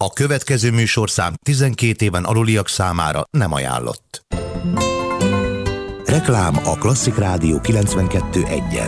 A következő műsorszám 12 éven aluliak számára nem ajánlott. Reklám a Klasszik Rádió 92.1-en.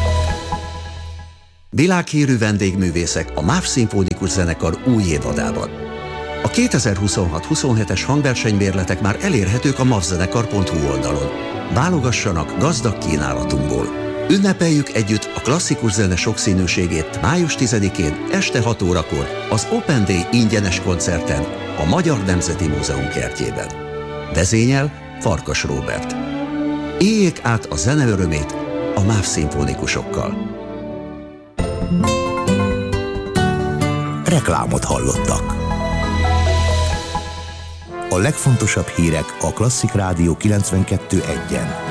Világhírű vendégművészek a MÁV Szimfonikus Zenekar új évadában. A 2026-27-es hangversenymérletek már elérhetők a mavzenekar.hu oldalon. Válogassanak gazdag kínálatunkból. Ünnepeljük együtt a klasszikus zene sokszínűségét május 10-én este 6 órakor az Open Day ingyenes koncerten a Magyar Nemzeti Múzeum kertjében. Vezényel Farkas Róbert. Éljék át a zene örömét a MÁV szimfonikusokkal. Reklámot hallottak. A legfontosabb hírek a Klasszik Rádió 92.1-en.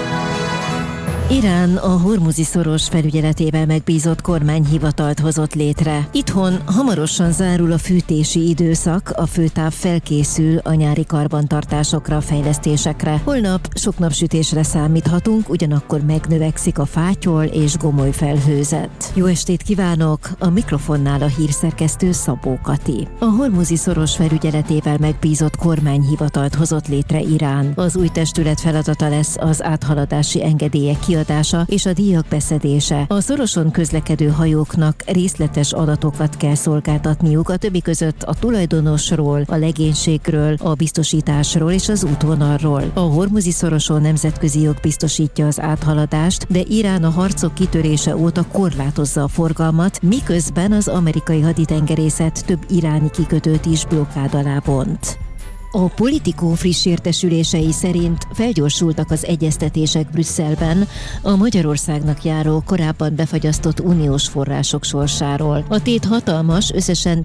Irán a Hormuzi-szoros felügyeletével megbízott kormányhivatalt hozott létre. Itthon hamarosan zárul a fűtési időszak, a főtáv felkészül a nyári karbantartásokra, fejlesztésekre. Holnap sok napsütésre számíthatunk, ugyanakkor megnövekszik a fátyol és gomoly felhőzet. Jó estét kívánok! A mikrofonnál a hírszerkesztő Szabó Kati. A Hormuzi-szoros felügyeletével megbízott kormányhivatalt hozott létre Irán. Az új testület feladata lesz az áthaladási engedélyek kiadása és a díjak beszedése. A szoroson közlekedő hajóknak részletes adatokat kell szolgáltatniuk, a többi között a tulajdonosról, a legénységről, a biztosításról és az útvonalról. A Hormuzi-szoroson nemzetközi jog biztosítja az áthaladást, de Irán a harcok kitörése óta korlátozza a forgalmat, miközben az amerikai haditengerészet több iráni kikötőt is blokkád alá vont. A Politico friss értesülései szerint felgyorsultak az egyeztetések Brüsszelben a Magyarországnak járó, korábban befagyasztott uniós források sorsáról. A tét hatalmas, összesen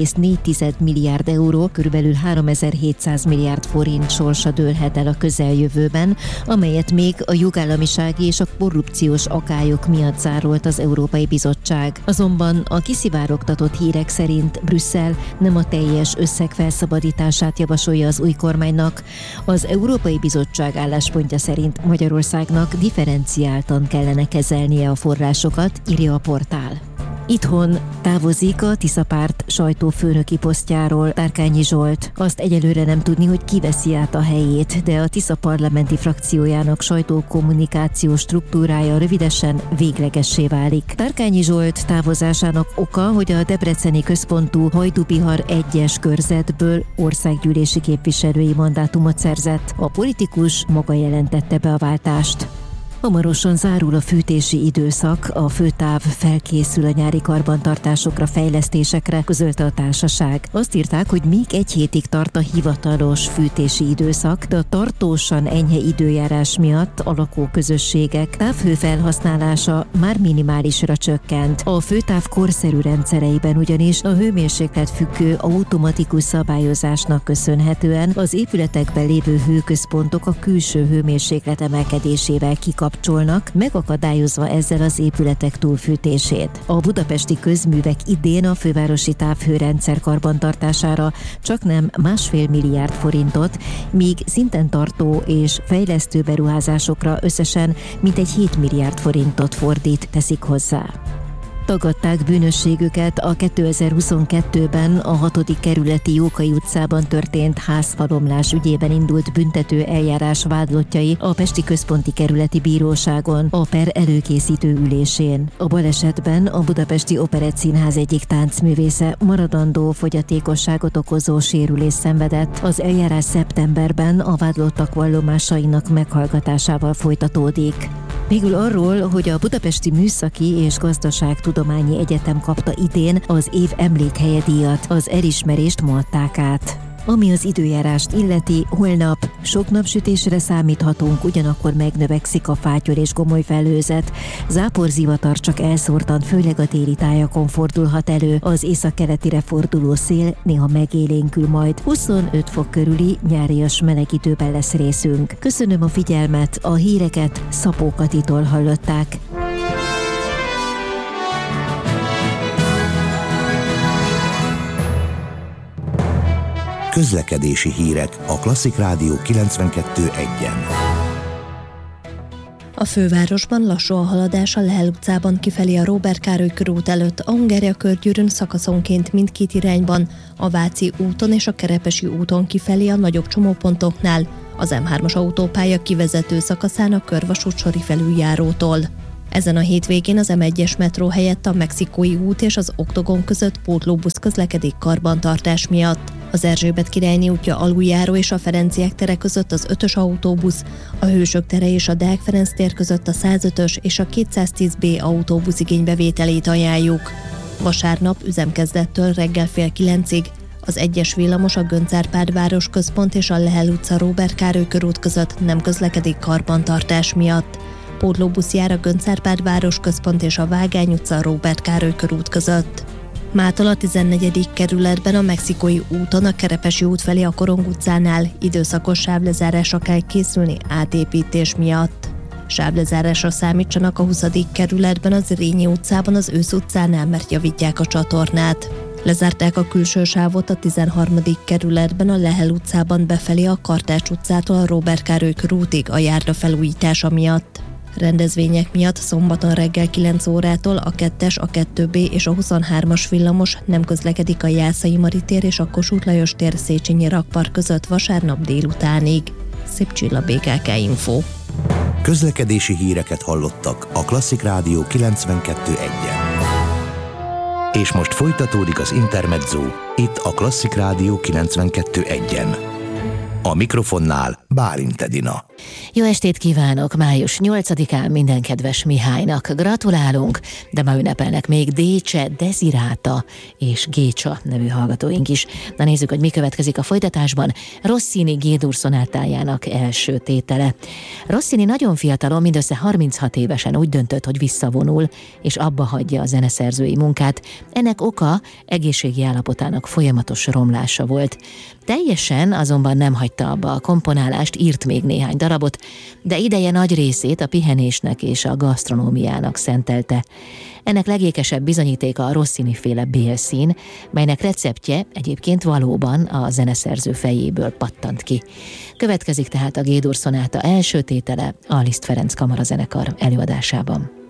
10,4 milliárd euró, körülbelül 3700 milliárd forint sorsa dőlhet el a közeljövőben, amelyet még a jogállamisági és a korrupciós akályok miatt zárolt az Európai Bizottság. Azonban a kiszivárogtatott hírek szerint Brüsszel nem a teljes összeg felszabadítását javasolja az új kormánynak. Az Európai Bizottság álláspontja szerint Magyarországnak differenciáltan kellene kezelnie a forrásokat, írja a portál. Itthon távozik a Tisza-párt sajtófőnöki posztjáról Tárkányi Zsolt. Azt egyelőre nem tudni, hogy ki veszi át a helyét, de a Tisza parlamenti frakciójának sajtókommunikációs struktúrája rövidesen véglegessé válik. Tárkányi Zsolt távozásának oka, hogy a debreceni központú Hajdú-Bihar 1-es körzetből országgyűlési képviselői mandátumot szerzett. A politikus maga jelentette be a váltást. Hamarosan zárul a fűtési időszak, a főtáv felkészül a nyári karbantartásokra, fejlesztésekre, közölte a társaság. Azt írták, hogy még egy hétig tart a hivatalos fűtési időszak, de a tartósan enyhe időjárás miatt a lakóközösségek távhő felhasználása már minimálisra csökkent. A főtáv korszerű rendszereiben ugyanis a hőmérséklet függő automatikus szabályozásnak köszönhetően az épületekben lévő hőközpontok a külső hőmérséklet emelkedésével kikapcsolnak, megakadályozva ezzel az épületek túlfűtését. A budapesti közművek idén a fővárosi távhőrendszer karbantartására csaknem 1,5 milliárd forintot, míg szinten tartó és fejlesztő beruházásokra összesen mintegy 7 milliárd forintot fordít, teszik hozzá. Tagadták bűnösségüket a 2022-ben a 6. kerületi Jókai utcában történt házfalomlás ügyében indult büntető eljárás vádlottjai a Pesti Központi Kerületi Bíróságon a per előkészítő ülésén. A balesetben a Budapesti Operettszínház egyik táncművésze maradandó fogyatékosságot okozó sérülést szenvedett. Az eljárás szeptemberben a vádlottak vallomásainak meghallgatásával folytatódik. Végül arról, hogy a Budapesti Műszaki és Gazdaságtudományi Egyetem kapta idén az év emlékhelye díjat, az elismerést ma adták át. Ami az időjárást illeti, holnap sok napsütésre számíthatunk, ugyanakkor megnövekszik a fátyol és gomoly felhőzet. Záporzivatar csak elszórtan, főleg a téli tájakon fordulhat elő. Az északkeletire forduló szél néha megélénkül majd. 25 fok körüli nyárias meleg időben lesz részünk. Köszönöm a figyelmet, a híreket Szabó Katitól hallották. Közlekedési hírek a Klasszik Rádió 92.1-en. A fővárosban lassú a haladás a Lehel utcában kifelé a Róbert Károly körút előtt, a Hungária körgyűrűn szakaszonként mindkét irányban, a Váci úton és a Kerepesi úton kifelé a nagyobb csomópontoknál, az M3-as autópálya kivezető szakaszán a Körvasút sori felüljárótól. Ezen a hétvégén az M1-es metró helyett a Mexikói út és az Oktogon között pótlóbusz közlekedik karbantartás miatt. Az Erzsébet királyné útja aluljáró és a Ferenciek tere között az 5-ös autóbusz, a Hősök tere és a Deák Ferenc tér között a 105-ös és a 210B autóbusz igénybevételét ajánljuk. Vasárnap üzemkezdettől reggel fél 9-ig az 1-es villamos a Göncz Árpád városközpont és a Lehel utca Róbert Károly körút között nem közlekedik karbantartás miatt. Pótlóbusz jár a Göncz Árpád városközpont és a Vágány utca Róbert Károly körút között. Mától a 14. kerületben a Mexikói úton a Kerepesi út felé a Korong utcánál időszakos sávlezárásra kell készülni átépítés miatt. Sávlezárásra számítsanak a 20. kerületben az Rényi utcában az Ősz utcánál, mert javítják a csatornát. Lezárták a külső sávot a 13. kerületben a Lehel utcában befelé a Kartács utcától a Róbert Károly körútig a járda felújítása miatt. Rendezvények miatt szombaton reggel 9 órától a 2-es, a 2B és a 23-as villamos nem közlekedik a Jászai Mari tér és a Kossuth Lajos tér Széchenyi rakpart között vasárnap délutánig. Szép Csilla, BKK Info. Közlekedési híreket hallottak a Klasszik Rádió 92.1-en. És most folytatódik az Intermezzo, itt a Klasszik Rádió 92.1-en. A mikrofonnál Bálint Edina. Jó estét kívánok! Május 8-án minden kedves Mihálynak gratulálunk, de ma ünnepelnek még Décse, Deziráta és Gécsa nevű hallgatóink is. Na nézzük, hogy mi következik a folytatásban. Rossini G-dur szonátájának első tétele. Rossini nagyon fiatalon, mindössze 36 évesen úgy döntött, hogy visszavonul, és abba hagyja a zeneszerzői munkát. Ennek oka egészségi állapotának folyamatos romlása volt. Teljesen azonban nem hagyta abba a komponálást, írt még néhány darabot, de ideje nagy részét a pihenésnek és a gasztronómiának szentelte. Ennek legékesebb bizonyítéka a Rossini-féle bélszín, melynek receptje egyébként valóban a zeneszerző fejéből pattant ki. Következik tehát a G-dur szonáta első tétele a Liszt Ferenc kamarazenekar előadásában.